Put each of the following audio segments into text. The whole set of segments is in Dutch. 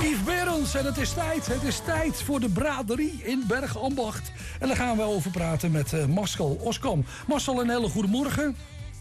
Yves Berends en het is tijd voor de braderie in Bergambacht. En daar gaan we over praten met Marcel Oskam. Marcel, een hele goede morgen.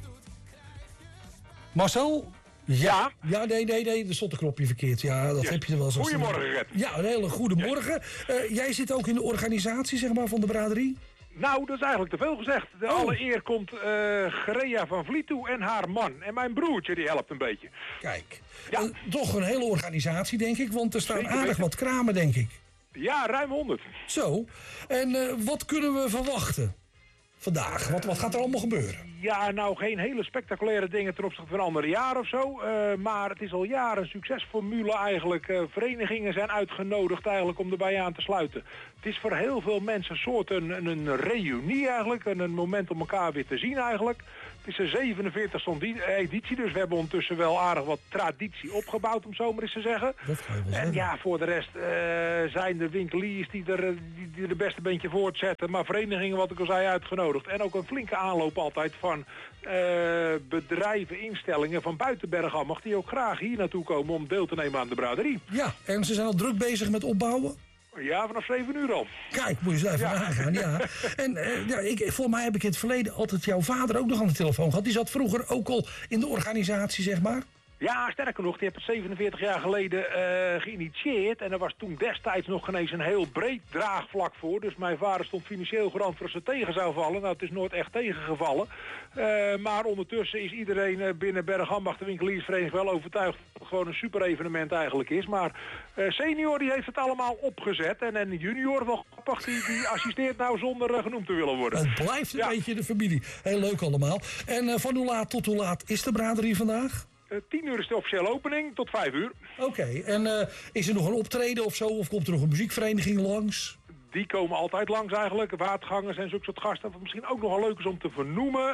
Marcel? Ja, nee, er stond een knopje verkeerd. Ja, dat heb je er wel zo. Goedemorgen, Red. Ja, een hele goede morgen. Jij zit ook in de organisatie, zeg maar, van de braderie? Nou, dat is eigenlijk te veel gezegd. De alle eer komt Gerea van Vliet toe en haar man. En mijn broertje, die helpt een beetje. Kijk, toch een hele organisatie, denk ik. Want er staan aardig wat kramen, denk ik. Ja, ruim 100. Zo, en wat kunnen we verwachten vandaag? Wat gaat er allemaal gebeuren? Ja, nou geen hele spectaculaire dingen ten opzichte van andere jaren of zo. Maar het is al jaren een succesformule eigenlijk. Verenigingen zijn uitgenodigd eigenlijk om erbij aan te sluiten. Het is voor heel veel mensen een soort een reunie eigenlijk. Een moment om elkaar weer te zien eigenlijk. Het is de 47e editie, dus we hebben ondertussen wel aardig wat traditie opgebouwd, om zo maar eens te zeggen. Dat ga je wel zeggen. En ja, voor de rest zijn er winkeliers die er best een beetje voortzetten. Maar verenigingen, wat ik al zei, uitgenodigd. En ook een flinke aanloop altijd van bedrijven, instellingen van buiten Bergambacht die ook graag hier naartoe komen om deel te nemen aan de braderie. Ja, en ze zijn al druk bezig met opbouwen? Ja, vanaf 7 uur al. Kijk, moet je eens even nagaan, ja. En voor mij heb ik in het verleden altijd jouw vader ook nog aan de telefoon gehad. Die zat vroeger ook al in de organisatie, zeg maar. Ja, sterker nog, die heeft het 47 jaar geleden geïnitieerd. En er was toen destijds nog ineens een heel breed draagvlak voor. Dus mijn vader stond financieel garant voor als het tegen zou vallen. Nou, het is nooit echt tegengevallen. Maar ondertussen is iedereen binnen Bergambacht, de winkeliersvereniging, wel overtuigd dat het gewoon een super evenement eigenlijk is. Maar senior die heeft het allemaal opgezet. En junior, wel grappig, die assisteert nou zonder genoemd te willen worden. Het blijft een beetje de familie. Heel leuk allemaal. En van hoe laat tot hoe laat is de braderie vandaag? 10 uur is de officiële opening, tot 5 uur. Oké, en is er nog een optreden of zo? Of komt er nog een muziekvereniging langs? Die komen altijd langs eigenlijk. Waardgangers en zulke soort gasten. Wat misschien ook nog wel leuk is om te vernoemen.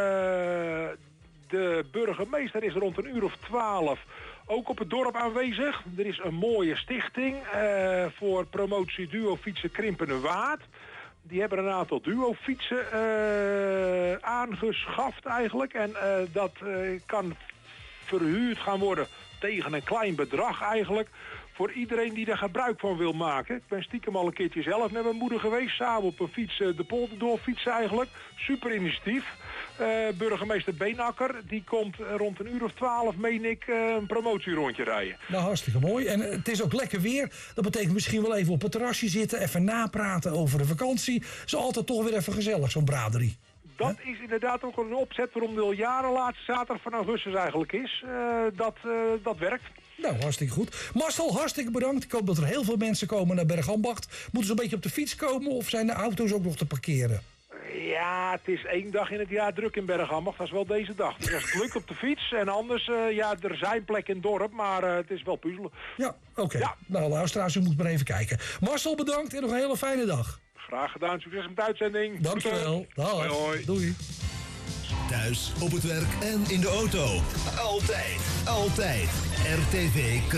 De burgemeester is rond een uur of 12 ook op het dorp aanwezig. Er is een mooie stichting voor promotie duofietsen Krimpende Waard. Die hebben een aantal duofietsen aangeschaft eigenlijk. En dat kan verhuurd gaan worden tegen een klein bedrag eigenlijk. Voor iedereen die er gebruik van wil maken. Ik ben stiekem al een keertje zelf met mijn moeder geweest. Samen op een fiets de polder doorfietsen eigenlijk. Super initiatief. Burgemeester Beenakker, die komt rond een uur of 12, meen ik, een promotierondje rijden. Nou, hartstikke mooi. En het is ook lekker weer. Dat betekent misschien wel even op het terrasje zitten. Even napraten over de vakantie. Is altijd toch weer even gezellig, zo'n braderie. Dat is inderdaad ook een opzet waarom de al jaren laatste zaterdag van augustus eigenlijk is. Dat werkt. Nou, hartstikke goed. Marcel, hartstikke bedankt. Ik hoop dat er heel veel mensen komen naar Bergambacht. Moeten ze een beetje op de fiets komen of zijn de auto's ook nog te parkeren? Ja, het is 1 dag in het jaar druk in Bergambacht. Dat is wel deze dag. Dus als het lukt op de fiets en anders, er zijn plekken in het dorp, maar het is wel puzzelen. Ja, oké. Ja. Nou, luisteraars, u moet maar even kijken. Marcel, bedankt en nog een hele fijne dag. Graag gedaan. Succes met de uitzending. Dankjewel. Dag. Hoi, hoi. Doei. Thuis, op het werk en in de auto. Altijd RTV